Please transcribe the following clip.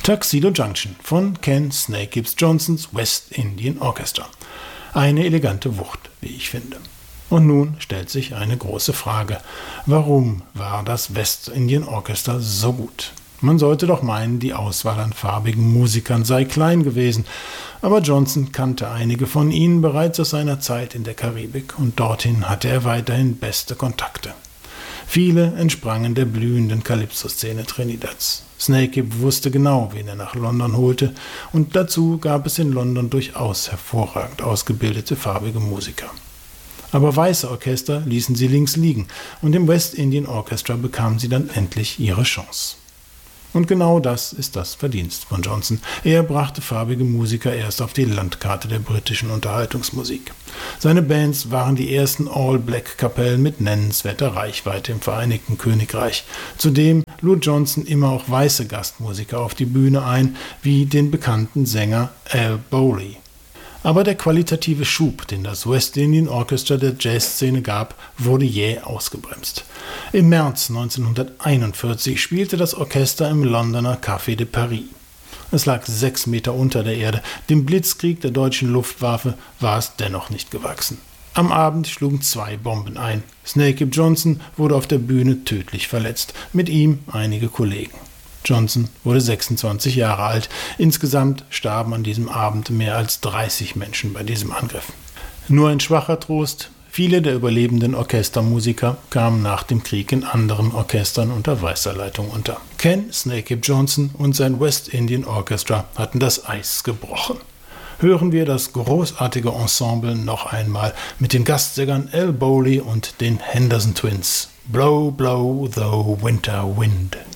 Tuxedo Junction von Ken Snake Gibbs Johnsons West Indian Orchestra. Eine elegante Wucht, wie ich finde. Und nun stellt sich eine große Frage. Warum war das West Indian Orchestra so gut? Man sollte doch meinen, die Auswahl an farbigen Musikern sei klein gewesen, aber Johnson kannte einige von ihnen bereits aus seiner Zeit in der Karibik und dorthin hatte er weiterhin beste Kontakte. Viele entsprangen der blühenden Calypso-Szene Trinidads. Snake wusste genau, wen er nach London holte, und dazu gab es in London durchaus hervorragend ausgebildete farbige Musiker. Aber weiße Orchester ließen sie links liegen, und im West Indian Orchestra bekamen sie dann endlich ihre Chance. Und genau das ist das Verdienst von Johnson. Er brachte farbige Musiker erst auf die Landkarte der britischen Unterhaltungsmusik. Seine Bands waren die ersten All-Black-Kapellen mit nennenswerter Reichweite im Vereinigten Königreich. Zudem lud Johnson immer auch weiße Gastmusiker auf die Bühne ein, wie den bekannten Sänger Al Bowley. Aber der qualitative Schub, den das West Indian Orchestra der Jazzszene gab, wurde jäh ausgebremst. Im März 1941 spielte das Orchester im Londoner Café de Paris. Es lag 6 Meter unter der Erde. Dem Blitzkrieg der deutschen Luftwaffe war es dennoch nicht gewachsen. Am Abend schlugen 2 Bomben ein. Snake Johnson wurde auf der Bühne tödlich verletzt, mit ihm einige Kollegen. Johnson wurde 26 Jahre alt. Insgesamt starben an diesem Abend mehr als 30 Menschen bei diesem Angriff. Nur ein schwacher Trost: Viele der überlebenden Orchestermusiker kamen nach dem Krieg in anderen Orchestern unter weißer Leitung unter. Ken Snake Johnson und sein West Indian Orchestra hatten das Eis gebrochen. Hören wir das großartige Ensemble noch einmal mit den Gastsängern Al Bowley und den Henderson Twins. Blow, blow, the winter wind.